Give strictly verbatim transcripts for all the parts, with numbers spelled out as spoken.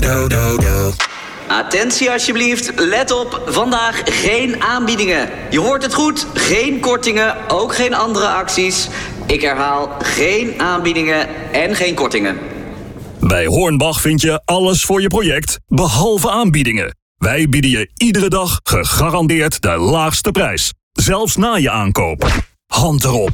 do, do, do. Attentie alsjeblieft, let op, vandaag geen aanbiedingen. Je hoort het goed, geen kortingen, ook geen andere acties. Ik herhaal, geen aanbiedingen en geen kortingen. Bij Hornbach vind je alles voor je project, behalve aanbiedingen. Wij bieden je iedere dag gegarandeerd de laagste prijs. Zelfs na je aankoop. Hand erop.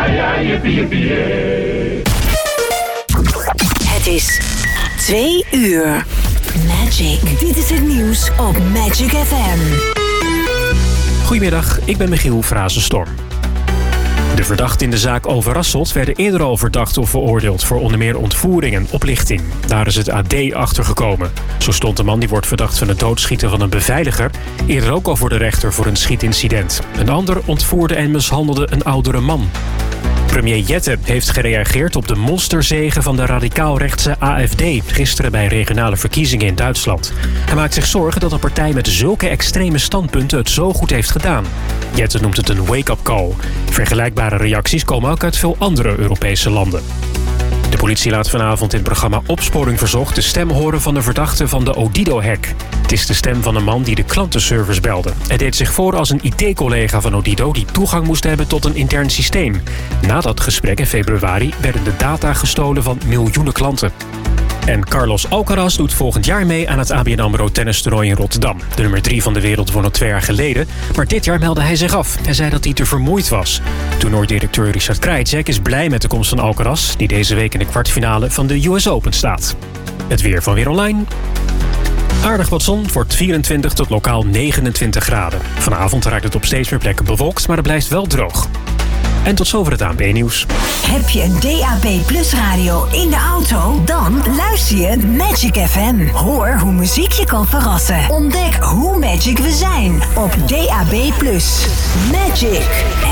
Het is twee uur. Magic. Dit is het nieuws op Magic F M. Goedemiddag, ik ben Michiel Frazenstorm. De verdachten in de zaak Overasselt werden eerder al verdacht of veroordeeld voor onder meer ontvoering en oplichting. Daar is het A D achtergekomen. Zo stond de man die wordt verdacht van het doodschieten van een beveiliger eerder ook al voor de rechter voor een schietincident. Een ander ontvoerde en mishandelde een oudere man. Premier Jette heeft gereageerd op de monsterzege van de radicaal-rechtse A F D gisteren bij regionale verkiezingen in Duitsland. Hij maakt zich zorgen dat een partij met zulke extreme standpunten het zo goed heeft gedaan. Jette noemt het een wake-up call. Vergelijkbare reacties komen ook uit veel andere Europese landen. De politie laat vanavond in het programma Opsporing Verzocht de stem horen van de verdachte van de Odido-hack. Het is de stem van een man die de klantenservice belde. Hij deed zich voor als een I T-collega van Odido die toegang moest hebben tot een intern systeem. Na dat gesprek in februari werden de data gestolen van miljoenen klanten. En Carlos Alcaraz doet volgend jaar mee aan het A B N AMRO tennistoernooi in Rotterdam. De nummer drie van de wereld won het twee jaar geleden. Maar dit jaar meldde hij zich af. Hij zei dat hij te vermoeid was. Toernooidirecteur Richard Krajicek is blij met de komst van Alcaraz, die deze week in de kwartfinale van de U S Open staat. Het weer van Weer Online. Aardig wat zon, wordt vierentwintig tot lokaal negenentwintig graden. Vanavond raakt het op steeds meer plekken bewolkt, maar het blijft wel droog. En tot zover het A N P nieuws. Heb je een D A B Plus radio in de auto? Dan luister je Magic F M. Hoor hoe muziek je kan verrassen. Ontdek hoe magic we zijn op D A B Plus. Magic